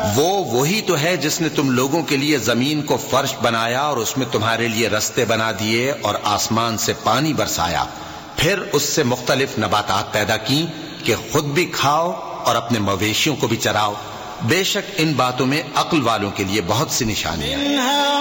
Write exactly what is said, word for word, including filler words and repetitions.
वो वही तो है जिसने तुम लोगों के लिए जमीन को फर्श बनाया और उसमें तुम्हारे लिए रास्ते बना दिए और आसमान से पानी बरसाया, फिर उससे मुख्तलिफ नबातात पैदा की कि खुद भी खाओ और अपने मवेशियों को भी चराओ। बेशक इन बातों में अक्ल वालों के लिए बहुत सी निशानियां हैं।